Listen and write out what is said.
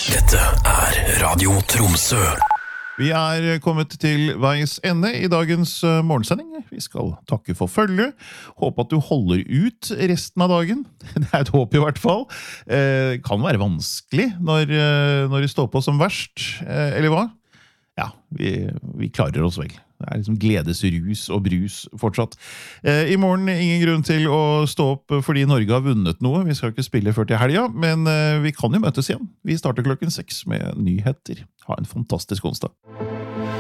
Dette Radio Tromsø. Vi kommet til veis ende i dagens morgensending. Vi skal takke for følge. Håper at du holder ut resten av dagen. Det et håp i hvert fall. Kan være vanskelig når det står på som verst, eller hva? Ja, vi klarer oss vel. Det liksom gledesrus og brus fortsatt. I morgen ingen grunn til å stå opp fordi Norge har vunnet noe. Vi skal ikke spille før til helga, men vi kan jo møtes igjen. Vi starter 6:00 med nyheter. Ha en fantastisk onsdag.